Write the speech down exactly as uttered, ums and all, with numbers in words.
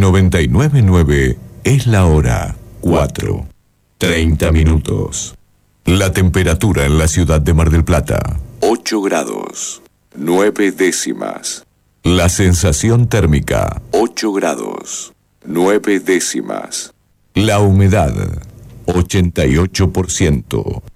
noventa y nueve punto nueve es la hora cuatro, treinta minutos. La temperatura en la ciudad de Mar del Plata, ocho grados, nueve décimas. La sensación térmica, ocho grados, nueve décimas. La humedad, ochenta y ocho por ciento.